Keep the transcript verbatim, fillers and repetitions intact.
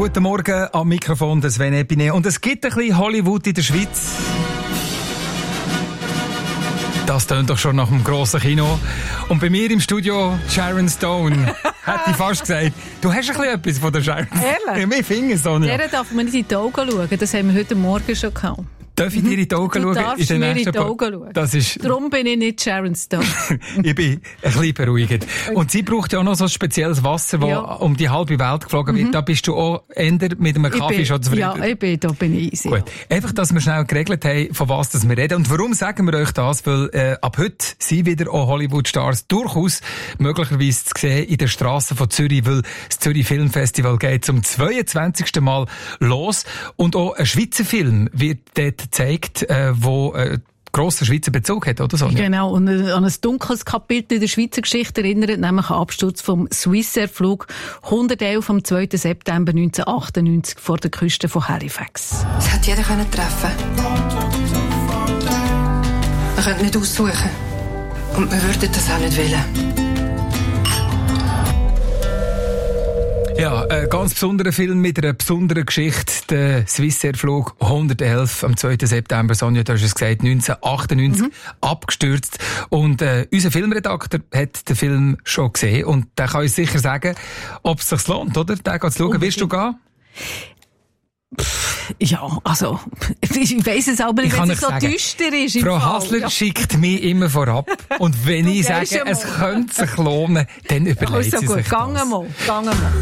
guten Morgen am Mikrofon des Sven Epine. Und es gibt ein bisschen Hollywood in der Schweiz. Das tönt doch schon nach einem grossen Kino. Und bei mir im Studio Sharon Stone. Hätte ich fast gesagt. Du hast ein bisschen etwas von der Sharon Stone. Ehrlich? Ja, wir finden es, Sonja. Der darf man nicht in die Augen schauen. Das haben wir heute Morgen schon gehabt. Darf ich dir in die Augen du schauen? darfst in mir in die Po- Augen schauen. Das ist... Darum bin ich nicht Sharon Stone. Ich bin ein bisschen beruhigend. Und sie braucht ja auch noch so ein spezielles Wasser, das Ja. um die halbe Welt geflogen wird. Mhm. Da bist du auch eher mit einem Kaffee bin, schon zufrieden. Ja, ich bin, da bin ich easy. Gut. Einfach, dass wir schnell geregelt haben, von was das wir reden. Und warum sagen wir euch das? Weil äh, ab heute sind wieder auch Hollywood-Stars durchaus möglicherweise zu sehen in den Strassen von Zürich, weil das Zürich Filmfestival geht zum zweiundzwanzigsten Mal los. Und auch ein Schweizer Film wird dort gezeigt, äh, wo äh, grosser Schweizer Bezug hat, oder so? Genau, und an ein dunkles Kapitel in der Schweizer Geschichte erinnert, nämlich an Absturz vom Swissair-Flug hundertelf am zweiten September neunzehnhundertachtundneunzig vor der Küste von Halifax. Es hätte jeder können treffen. Man könnte nicht aussuchen. Und wir würden das auch nicht wollen. Ja, ein ganz besonderer Film mit einer besonderen Geschichte. Der Swissair-Flug hundertelf am zweiten September, Sonja, du hast es gesagt, neunzehnhundertachtundneunzig, mhm. abgestürzt. Und äh, unser Filmredakteur hat den Film schon gesehen und der kann uns sicher sagen, ob es sich lohnt, oder? Den zu schauen. Willst du gehen? Ja, also, ich weiss es aber nicht, wenn es so sagen, düster ist. Frau Fall. Hassler ja. schickt mich immer vorab. Und wenn ich sage, es könnte sich lohnen, dann überlegt also sie gut, sich gang das. mal, gang mal.